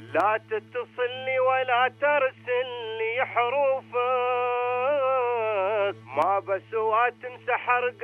لا تتصل لي ولا ترسل لي حروفك، ما بسوى تمسح